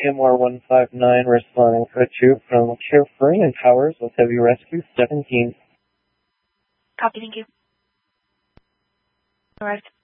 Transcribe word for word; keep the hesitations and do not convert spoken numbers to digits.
E M R one five nine responding to a tube from Carefree and Powers with Heavy Rescue seventeen. Copy, thank you. Arrived.